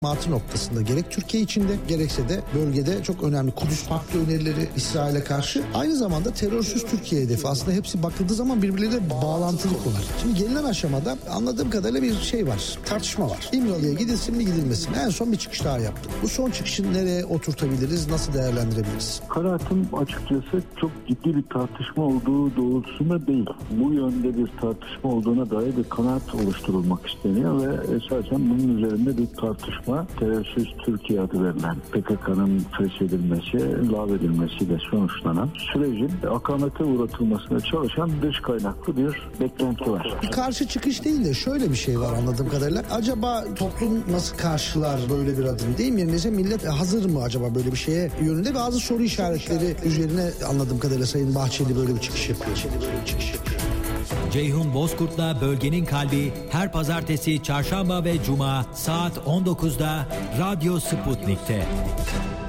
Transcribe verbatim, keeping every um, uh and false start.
Matı noktasında gerek Türkiye içinde gerekse de bölgede çok önemli Kudüs Paktı önerileri İsrail'e karşı, aynı zamanda terörsüz Türkiye hedefi. Aslında hepsi bakıldığı zaman birbirleriyle bağlantılı konular. Şimdi gelinen aşamada anladığım kadarıyla bir şey var, tartışma var. İmralı'ya gidilsin mi gidilmesin mi? En son bir çıkış daha yaptım. Bu son çıkışı nereye oturtabiliriz, nasıl değerlendirebiliriz? Kanaatim açıkçası çok ciddi bir tartışma olduğu doğrultusunda değil. Bu yönde bir tartışma olduğuna dair bir kanaat oluşturulmak isteniyor ve esasen bunun üzerinde bir tartışma, terörsüz Türkiye adı verilen P K K'nın feshedilmesi, lağvedilmesiyle sonuçlanan sürecin akamete uğratılmasına çalışan dış kaynaklı bir beklenti var. Bir karşı çıkış değil de şöyle bir şey var anladığım kadarıyla. Acaba toplum nasıl karşılar böyle bir adım, değil mi? Yerine millet hazır mı acaba böyle bir şeye yönünde bazı soru işaretleri üzerine anladığım kadarıyla Sayın Bahçeli böyle bir çıkış yapıyor. Ceyhun Bozkurt'la Bölgenin Kalbi her pazartesi, çarşamba ve cuma saat on dokuzda Radyo Sputnik'te.